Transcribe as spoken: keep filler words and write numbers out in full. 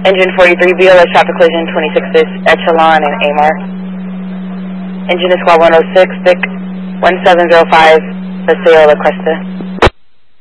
Engine forty-three, B L S traffic collision twenty-six is Echelon and Amar. Engine is squad one oh six, Vic one seven zero five, Paseo La Cuesta.